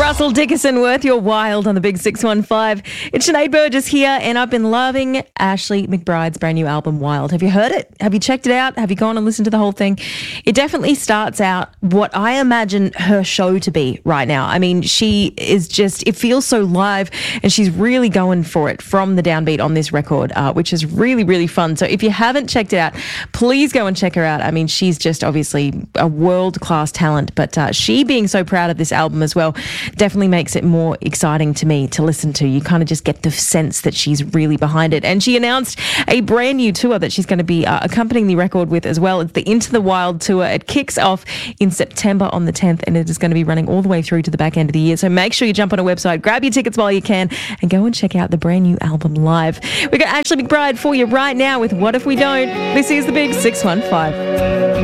Russell Dickerson, Worth Your Wild on the Big 615. It's Sinead Burgess here, and I've been loving Ashley McBride's brand new album, Wild. Have you heard it? Have you checked it out? Have you gone and listened to the whole thing? It definitely starts out what I imagine her show to be right now. I mean, she is just, it feels so live, and she's really going for it from the downbeat on this record, which is really, really fun. So if you haven't checked it out, please go and check her out. I mean, she's just obviously a world-class talent, but she being so proud of this album as well definitely makes it more exciting to me to listen to. You kind of just get the sense that she's really behind it. And she announced a brand new tour that she's going to be accompanying the record with as well. It's the Into the Wild tour. It kicks off in September on the 10th, and it is going to be running all the way through to the back end of the year. So make sure you jump on a website, grab your tickets while you can, and go and check out the brand new album live. We've got Ashley McBride for you right now with What If We Don't. This is the Big 615.